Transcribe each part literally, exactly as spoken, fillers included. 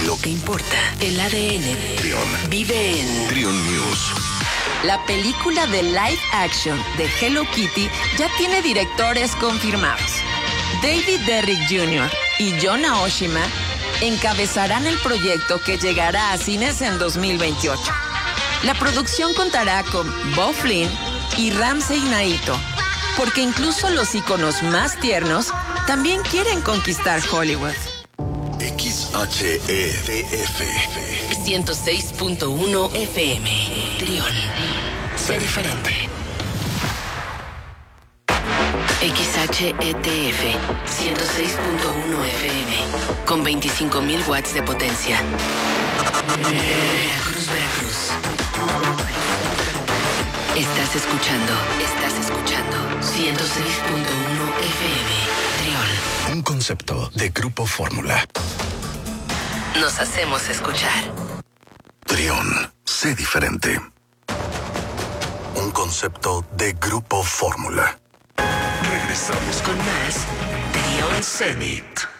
lo que importa, el A D N Trión. vive en Trión News. La película de live action de Hello Kitty ya tiene directores confirmados. David Derrick junior y John Aoshima encabezarán el proyecto que llegará a cines en dos mil veintiocho. La producción contará con Bob Flynn y Ramsey Naito, porque incluso los íconos más tiernos también quieren conquistar Hollywood. X H E T F ciento seis punto uno F M. Trión. Sé diferente. X H E T F ciento seis punto uno F M con veinticinco mil watts de potencia. Veracruz, Veracruz. Estás escuchando, estás escuchando ciento seis punto uno F M. Trión. Un concepto de Grupo Fórmula. Nos hacemos escuchar. Trión, sé diferente. Un concepto de Grupo Fórmula. Regresamos Con más Trión Zenit.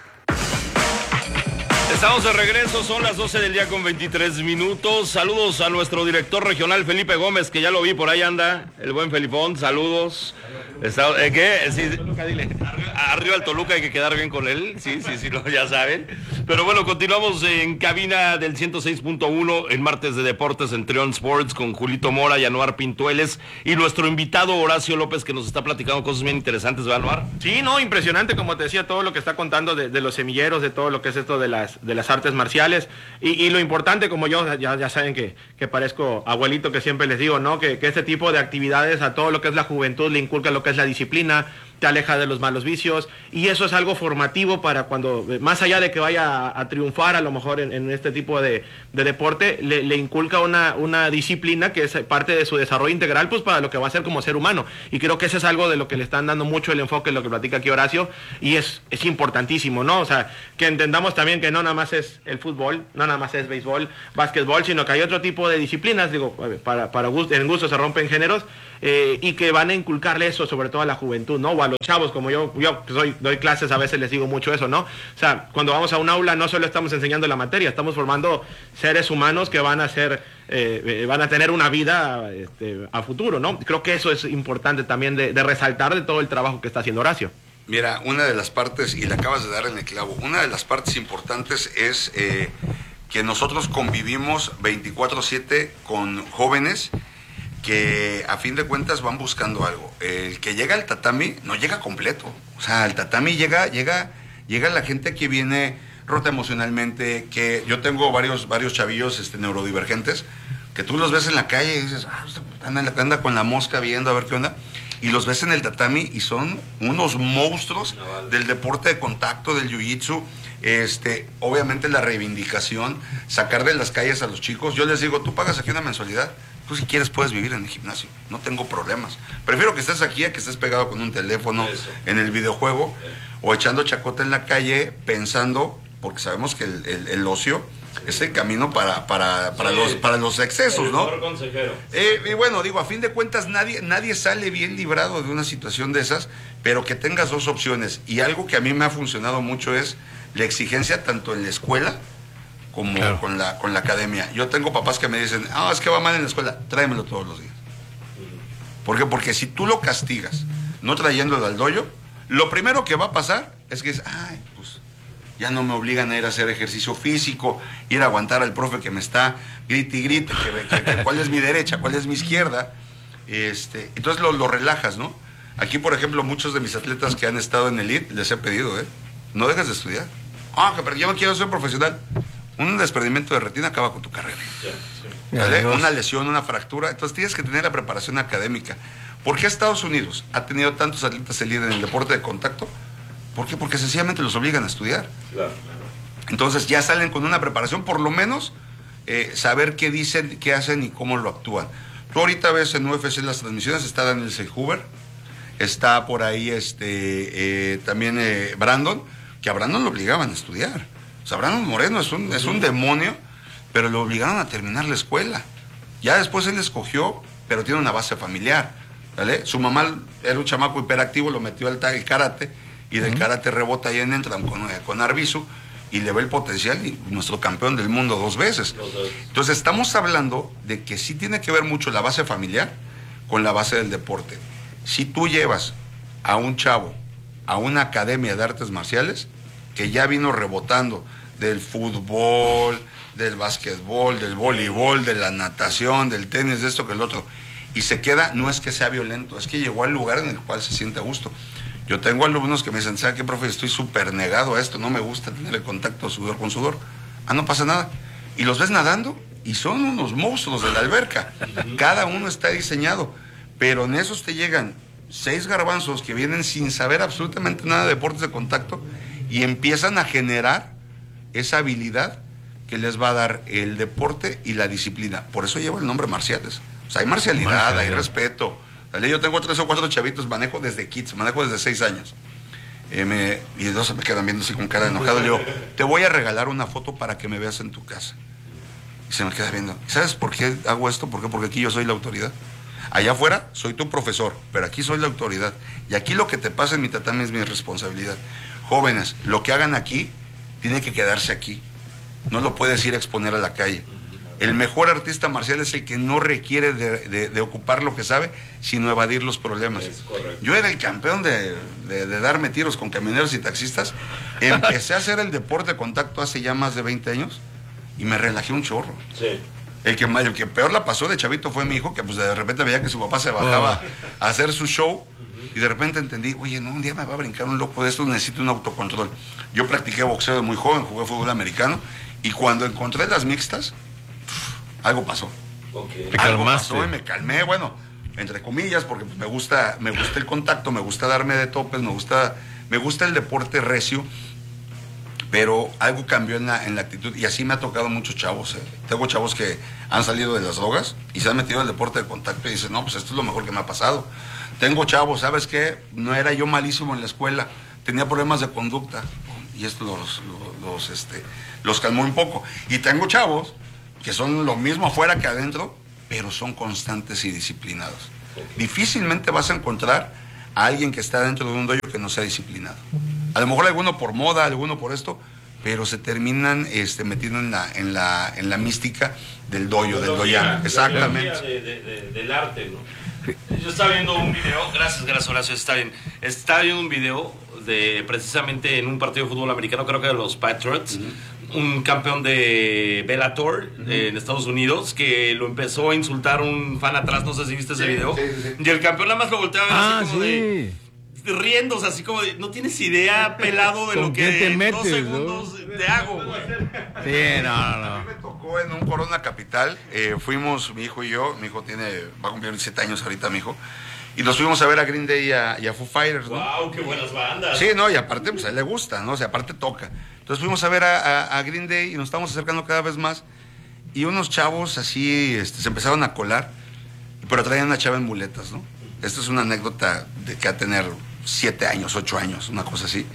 Estamos de regreso, son las doce del día con veintitrés minutos. Saludos a nuestro director regional Felipe Gómez, que ya lo vi, por ahí anda, el buen Felipón, saludos. Está, ¿eh, ¿Qué? Sí, arriba el Toluca, hay que quedar bien con él, sí, sí, sí, lo, ya saben. Pero bueno, continuamos en cabina del ciento seis punto uno, en martes de deportes en Trión Sports, con Julito Mora y Anuar Pintueles, y nuestro invitado Horacio López, que nos está platicando cosas bien interesantes, ¿verdad, Anuar? Sí, no, impresionante, como te decía, todo lo que está contando de, de los semilleros, de todo lo que es esto de las, de las artes marciales, y, y lo importante, como yo, ya, ya saben que, que parezco abuelito, que siempre les digo, ¿no? Que, que este tipo de actividades a todo lo que es la juventud le inculca lo que es la disciplina, te aleja de los malos vicios, y eso es algo formativo para cuando, más allá de que vaya a, a triunfar a lo mejor en, en este tipo de, de deporte, le, le inculca una, una disciplina que es parte de su desarrollo integral, pues para lo que va a ser como ser humano, y creo que eso es algo de lo que le están dando mucho el enfoque, lo que platica aquí Horacio, y es, es importantísimo, ¿no? O sea, que entendamos también que no nada más es el fútbol, no nada más es béisbol, básquetbol, sino que hay otro tipo de disciplinas, digo, para, para gusto, en gusto se rompen géneros, eh, y que van a inculcarle eso sobre todo a la juventud, ¿no? O a los chavos, como yo, yo soy, doy clases, a veces les digo mucho eso, ¿no? O sea, cuando vamos a un aula no solo estamos enseñando la materia, estamos formando seres humanos que van a ser, eh, van a tener una vida este, a futuro, ¿no? Creo que eso es importante también de, de resaltar de todo el trabajo que está haciendo Horacio. Mira, una de las partes, y le acabas de dar en el clavo, una de las partes importantes es eh, que nosotros convivimos veinticuatro siete con jóvenes que a fin de cuentas van buscando algo. El que llega al tatami no llega completo. O sea, al tatami llega, llega, llega la gente que viene rota emocionalmente, que yo tengo varios, varios chavillos este, neurodivergentes, que tú los ves en la calle y dices, ah, anda, anda con la mosca viendo a ver qué onda, y los ves en el tatami y son unos monstruos del deporte de contacto, del jiu-jitsu, este, obviamente la reivindicación, sacar de las calles a los chicos. Yo les digo, tú pagas aquí una mensualidad, tú si quieres puedes vivir en el gimnasio, no tengo problemas. Prefiero que estés aquí a que estés pegado con un teléfono, eso, en el videojuego, eso, o echando chacota en la calle pensando, porque sabemos que el, el, el ocio es el camino para, para, para, sí, los, para los excesos, ¿no? Eh, y bueno, digo, a fin de cuentas nadie, nadie sale bien librado de una situación de esas, pero que tengas dos opciones. Y algo que a mí me ha funcionado mucho es la exigencia tanto en la escuela como claro, con la, con la academia. Yo tengo papás que me dicen, ah, es que va mal en la escuela, tráemelo todos los días. ¿Por qué? Porque si tú lo castigas, no trayéndolo al dojo, lo primero que va a pasar es que es, ay, pues ya no me obligan a ir a hacer ejercicio físico, ir a aguantar al profe que me está grite y grite, que, que, que, cuál es mi derecha, cuál es mi izquierda. Este, entonces lo, lo relajas, ¿no? Aquí, por ejemplo, muchos de mis atletas que han estado en Elite, les he pedido, ¿eh? No dejes de estudiar. Ah, pero yo no quiero ser profesional. Un desprendimiento de retina acaba con tu carrera. Sí, sí. ¿Vale? Una lesión, una fractura. Entonces tienes que tener la preparación académica. ¿Por qué Estados Unidos ha tenido tantos atletas elite en el deporte de contacto? ¿Por qué? Porque sencillamente los obligan a estudiar. Claro, claro. Entonces ya salen con una preparación, por lo menos eh, saber qué dicen, qué hacen y cómo lo actúan. Tú ahorita ves en U F C las transmisiones, está Daniel Sejuber, está por ahí este eh, también eh, Brandon, que a Brandon lo obligaban a estudiar. O sea, Brandon Moreno es un, es un demonio, pero lo obligaron a terminar la escuela. Ya después él escogió, pero tiene una base familiar, ¿vale? Su mamá era un chamaco hiperactivo, lo metió al, al karate, y del uh-huh. karate rebota y en entran con, con Arbizu, y le ve el potencial, y nuestro campeón del mundo dos veces. Entonces estamos hablando de que sí tiene que ver mucho la base familiar con la base del deporte. Si tú llevas a un chavo a una academia de artes marciales que ya vino rebotando del fútbol, del básquetbol, del voleibol, de la natación, del tenis, de esto que el otro, y se queda, no es que sea violento, es que llegó al lugar en el cual se siente a gusto. Yo tengo alumnos que me dicen, ¿sabe qué, profe? Estoy súper negado a esto, no me gusta tener el contacto sudor con sudor. Ah, no pasa nada. Y los ves nadando y son unos monstruos de la alberca. Cada uno está diseñado, pero en esos te llegan seis garbanzos que vienen sin saber absolutamente nada de deportes de contacto y empiezan a generar esa habilidad que les va a dar el deporte y la disciplina. Por eso lleva el nombre marciales. O sea, hay marcialidad, Marcial. hay respeto. Yo tengo tres o cuatro chavitos, manejo desde kids, manejo desde seis años. Eh, me, y dos se me quedan viendo así con cara de enojado. Le digo, te voy a regalar una foto para que me veas en tu casa. Y se me queda viendo. ¿Sabes por qué hago esto? ¿Por qué? Porque aquí yo soy la autoridad. Allá afuera soy tu profesor, pero aquí soy la autoridad. Y aquí lo que te pasa en mi tatami es mi responsabilidad. Jóvenes, lo que hagan aquí tiene que quedarse aquí. No lo puedes ir a exponer a la calle. El mejor artista marcial es el que no requiere de, de, de ocupar lo que sabe, sino evadir los problemas. Yo era el campeón de, de, de darme tiros con camioneros y taxistas. Empecé a hacer el deporte de contacto hace ya más de veinte años y me relajé un chorro. Sí. El que, el que peor la pasó de chavito fue mi hijo, que pues de repente veía que su papá se bajaba oh. a hacer su show y de repente entendí, oye, no, un día me va a brincar un loco de esto, necesito un autocontrol. Yo practiqué boxeo de muy joven, jugué fútbol americano y cuando encontré las mixtas, algo pasó. Okay. Algo pasó y me calmé, bueno, entre comillas, porque pues, me gusta, me gusta el contacto, me gusta darme de topes, me gusta, me gusta el deporte recio, pero algo cambió en la, en la actitud y así me ha tocado muchos chavos. Eh. Tengo chavos que han salido de las drogas y se han metido al deporte de contacto y dicen, no, pues esto es lo mejor que me ha pasado. Tengo chavos, ¿sabes qué? No era yo malísimo en la escuela, tenía problemas de conducta y esto los, los, los, este, los calmó un poco. Y tengo chavos que son lo mismo afuera que adentro, pero son constantes y disciplinados. Okay. Difícilmente vas a encontrar a alguien que está dentro de un dojo que no sea disciplinado. A lo mejor alguno por moda, alguno por esto, pero se terminan este, metiendo en la, en, la, en la mística del dojo, del doyano. Exactamente. De, de, de, del arte, ¿no? Yo estaba viendo un video, gracias, gracias Horacio, está bien. Estaba viendo un video de precisamente en un partido de fútbol americano, creo que de los Patriots, uh-huh. un campeón de Bellator uh-huh. eh, en Estados Unidos, que lo empezó a insultar un fan atrás, no sé si viste ese sí, video, sí, sí, sí. y el campeón nada más lo volteaba a ver ah, así como sí. de... riéndose, así como de, no tienes idea, pelado, de lo que te metes, dos segundos ¿no? te hago, güey. Sí, no, no, no. A mí me tocó en un Corona Capital, eh, fuimos, mi hijo y yo, mi hijo tiene, va a cumplir diecisiete años ahorita, mi hijo, y nos fuimos a ver a Green Day y a, y a Foo Fighters, ¿no? ¡Wow, qué buenas bandas! Sí, no, y aparte, pues a él le gusta, ¿no? O sea, aparte toca. Entonces fuimos a ver a, a, a Green Day y nos estamos acercando cada vez más, y unos chavos así, este, se empezaron a colar, pero traían una chava en muletas, ¿no? Esta es una anécdota de que a tener siete años, ocho años, una cosa así.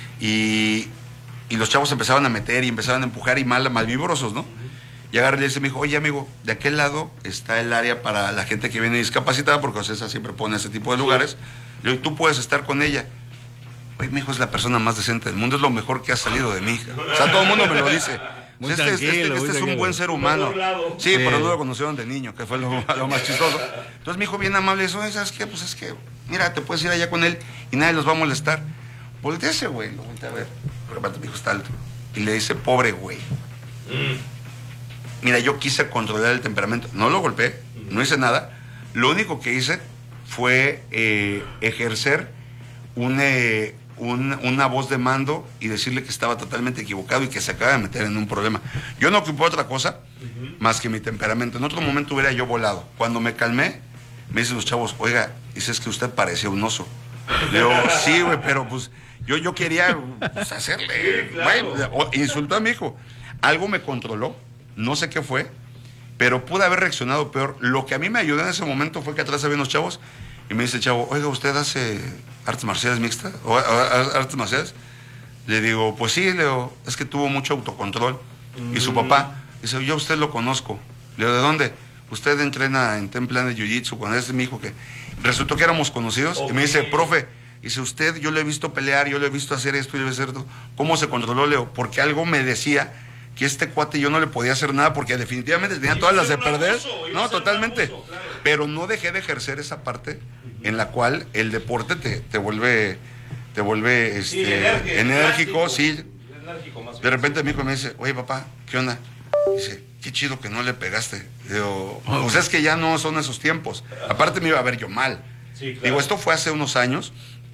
Y, y los chavos empezaban a meter y empezaban a empujar y mal, mal vibrosos, ¿no? Y agarré y le dice, me dijo, oye amigo, de aquel lado está el área para la gente que viene discapacitada, porque Ocesa siempre pone ese tipo de lugares. Le digo, tú puedes estar con ella. Oye, mi hijo es la persona más decente del mundo, es lo mejor que ha salido de mí. O sea, todo el mundo me lo dice. Muy este este, este, este es un buen ser humano. Sí, sí, pero no lo conocieron de niño, que fue lo, lo más chistoso. Entonces mi hijo bien amable dice, oye, ¿sabes qué? Pues es que, mira, te puedes ir allá con él y nadie los va a molestar. Volteese, güey, lo volteé a ver. Porque aparte mi hijo está alto. Y le dice, pobre güey. Mm. Mira, yo quise controlar el temperamento. No lo golpeé, no hice nada. Lo único que hice fue eh, ejercer un... Eh, Un, una voz de mando y decirle que estaba totalmente equivocado y que se acaba de meter en un problema. Yo no ocupé otra cosa uh-huh. más que mi temperamento. En otro momento hubiera yo volado. Cuando me calmé, me dicen los chavos, oiga, dices que usted parecía un oso. Le digo, sí, güey, pero pues yo, yo quería pues, hacerle. Sí, claro. Güey, insultó a mi hijo. Algo me controló, no sé qué fue, pero pude haber reaccionado peor. Lo que a mí me ayudó en ese momento fue que atrás había unos chavos y me dice el chavo, oiga, ¿usted hace artes marciales mixtas? ¿O, o, o artes marciales? Le digo, pues sí, le digo, es que tuvo mucho autocontrol. Mm. Y su papá dice, yo a usted lo conozco. Le digo, ¿de dónde? Usted entrena en Templan de Jiu-Jitsu, con ese mi hijo que resultó que éramos conocidos. Okay. Y me dice, profe, Dice, usted, yo lo he visto pelear, yo lo he visto hacer esto y lo he visto hacer esto. ¿Cómo se controló, Leo? Porque algo me decía que este cuate yo no le podía hacer nada porque definitivamente tenía todas las de perder. Abuso, no, totalmente. Abuso, claro. Pero no dejé de ejercer esa parte en la cual el deporte te, te vuelve, te vuelve este, sí, enérgico, enérgico sí. Enérgico, más de repente mi hijo me dice, oye papá, ¿qué onda? Dice, qué chido que no le pegaste. Digo, o sea, es que ya no son esos tiempos. Aparte me iba a ver yo mal. Sí, claro. Digo, esto fue hace unos años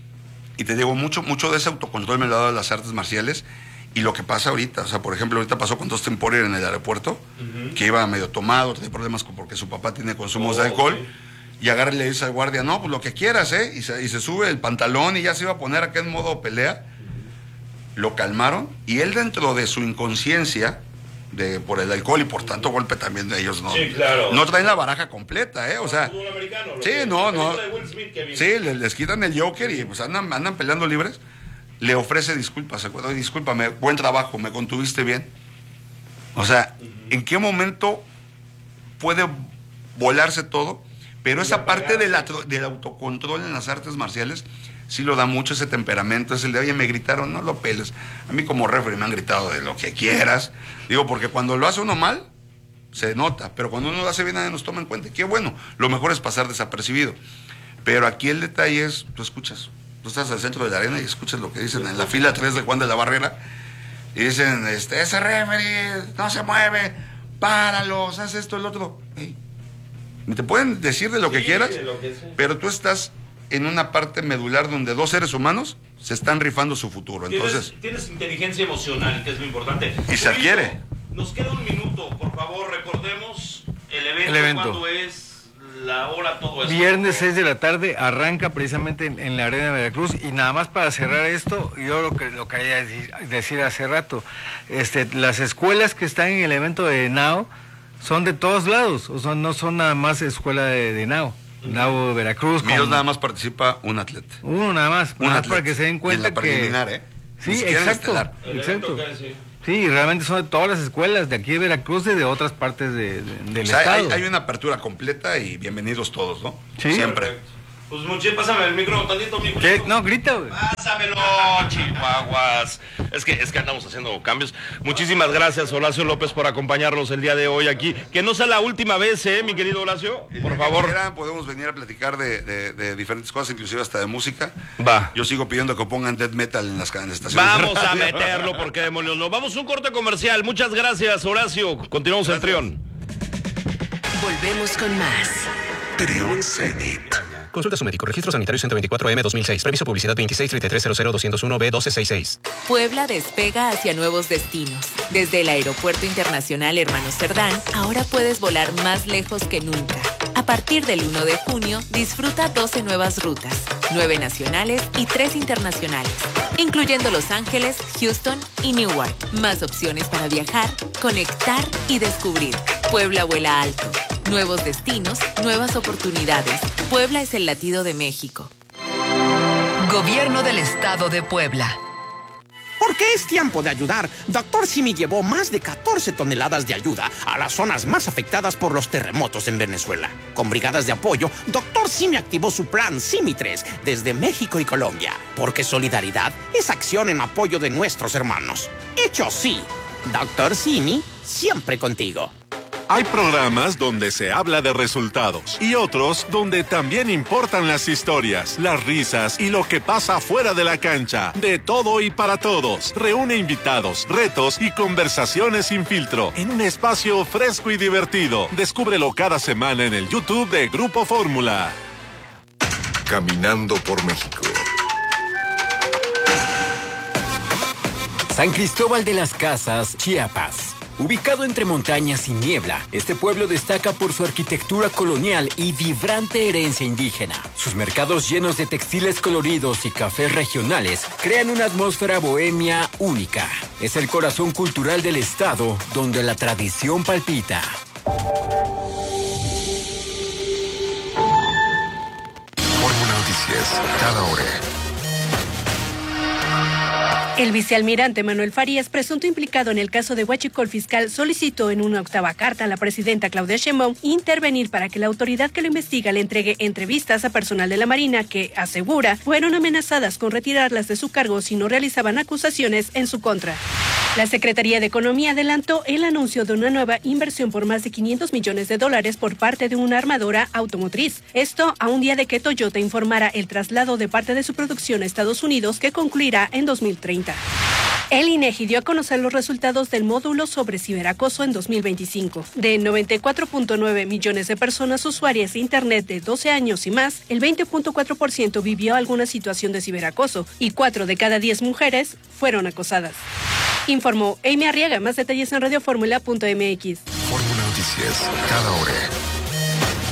y te digo, mucho, mucho de ese autocontrol me lo ha dado las artes marciales. Y lo que pasa ahorita, o sea, por ejemplo, ahorita pasó con Dustin Poirier en el aeropuerto, uh-huh. que iba medio tomado, tenía problemas con, porque su papá tiene consumos oh, de alcohol, okay. y agarra y le dice al guardia, no, pues lo que quieras, ¿eh? Y se, y se sube el pantalón y ya se iba a poner acá en modo pelea. Uh-huh. Lo calmaron y él dentro de su inconsciencia, de, por el alcohol y por tanto golpe también de ellos, ¿no? Sí, claro. No traen la baraja completa, ¿eh? O sea, americano, sí, no, no. Sí, les, les quitan el Joker y pues andan, andan peleando libres. Le ofrece disculpas, oye, discúlpame, buen trabajo, me contuviste bien. O sea, ¿en qué momento puede volarse todo? Pero esa parte de la, del autocontrol en las artes marciales sí lo da mucho ese temperamento, es el de, oye, me gritaron, no lo peles. A mí como referee me han gritado de lo que quieras. Digo, porque cuando lo hace uno mal, se nota, pero cuando uno lo hace bien nadie nos toma en cuenta. Qué bueno, lo mejor es pasar desapercibido. Pero aquí el detalle es, tú escuchas. Tú estás al centro de la arena y escuchas lo que dicen en la fila tres de Juan de la Barrera. Y dicen, este, ese referee no se mueve, páralos, haz esto, el otro. Hey. Te pueden decir de lo sí, que quieras, lo que pero tú estás en una parte medular donde dos seres humanos se están rifando su futuro. Entonces, tienes, tienes inteligencia emocional, que es lo importante. Y se adquiere. Nos queda un minuto, por favor, recordemos el evento, el evento. ¿Cuándo es? La hora, todo eso. Viernes seis de la tarde arranca precisamente en, en la Arena de Veracruz y nada más para cerrar esto, yo lo que lo quería decir, decir hace rato, este, las escuelas que están en el evento de Nao son de todos lados, o sea, no son nada más escuela de, de Nao. Nao de Veracruz. Míos con... nada más participa un atleta. Uno nada más, un nada atleta. Para que se den cuenta en la preliminar, que... ¿eh? Sí, exacto, exacto. Sí, realmente son de todas las escuelas de aquí de Veracruz y de otras partes de, de, del o sea, estado. Hay, hay una apertura completa y bienvenidos todos, ¿no? Sí. Siempre. Perfecto. Pues mucho, pásame el micro, tantito micro. ¿Qué? No, grita, güey. Pásamelo, chihuahuas. Es que, es que andamos haciendo cambios. Muchísimas gracias, Horacio López, por acompañarnos el día de hoy aquí. Que no sea la última vez, ¿eh, mi querido Horacio? Por favor. Quiera, podemos venir a platicar de, de, de diferentes cosas, inclusive hasta de música. Va. Yo sigo pidiendo que pongan death metal en las, en las estaciones. Vamos a meterlo, porque demonios no. Vamos a un corte comercial. Muchas gracias, Horacio. Continuamos el Trión. Volvemos con más. Trión Zenit. Consulta a su médico. Registro Sanitario ciento veinticuatro M dos mil seis. Previso publicidad veintiséis treinta y tres cero cero doscientos uno B doce sesenta y seis. Puebla despega hacia nuevos destinos. Desde el Aeropuerto Internacional Hermanos Cerdán, ahora puedes volar más lejos que nunca. A partir del uno de junio, disfruta doce nuevas rutas, nueve nacionales y tres internacionales, incluyendo Los Ángeles, Houston y Newark. Más opciones para viajar, conectar y descubrir. Puebla vuela alto. Nuevos destinos, nuevas oportunidades. Puebla es el latido de México. Gobierno del Estado de Puebla. Porque es tiempo de ayudar. Doctor Simi llevó más de catorce toneladas de ayuda a las zonas más afectadas por los terremotos en Venezuela. Con brigadas de apoyo, Doctor Simi activó su plan Simi tres desde México y Colombia. Porque solidaridad es acción en apoyo de nuestros hermanos. Hecho sí. Doctor Simi, siempre contigo. Hay programas donde se habla de resultados y otros donde también importan las historias, las risas y lo que pasa fuera de la cancha. De todo y para todos. Reúne invitados, retos y conversaciones sin filtro en un espacio fresco y divertido. Descúbrelo cada semana en el YouTube de Grupo Fórmula. Caminando por México. San Cristóbal de las Casas, Chiapas. Ubicado entre montañas y niebla, este pueblo destaca por su arquitectura colonial y vibrante herencia indígena. Sus mercados llenos de textiles coloridos y cafés regionales crean una atmósfera bohemia única. Es el corazón cultural del estado, donde la tradición palpita. Fórmula Noticias, cada hora. El vicealmirante Manuel Farías, presunto implicado en el caso de huachicol fiscal, solicitó en una octava carta a la presidenta Claudia Sheinbaum intervenir para que la autoridad que lo investiga le entregue entrevistas a personal de la Marina que, asegura, fueron amenazadas con retirarlas de su cargo si no realizaban acusaciones en su contra. La Secretaría de Economía adelantó el anuncio de una nueva inversión por más de quinientos millones de dólares por parte de una armadora automotriz. Esto a un día de que Toyota informara el traslado de parte de su producción a Estados Unidos, que concluirá en dos mil treinta. El INEGI dio a conocer los resultados del módulo sobre ciberacoso en dos mil veinticinco. De noventa y cuatro punto nueve millones de personas usuarias de Internet de doce años y más, el veinte punto cuatro por ciento vivió alguna situación de ciberacoso y cuatro de cada diez mujeres fueron acosadas. Informó Amy Arriaga. Más detalles en radioformula punto m x. Fórmula Noticias, cada hora.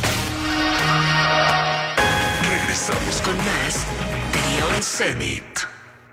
Regresamos con más de Beyond Summit.